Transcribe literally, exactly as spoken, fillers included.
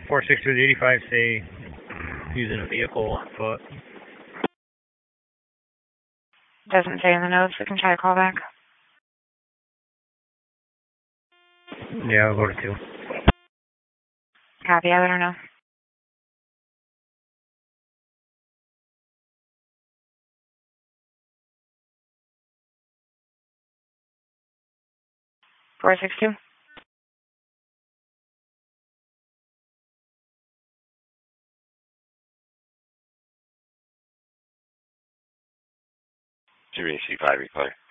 four six two eighty-five say using a vehicle on foot. Doesn't say in the notes. We can try to call back. Yeah, I'll go to two. Copy, I let her know. four six two. Jimmy C five, you clear.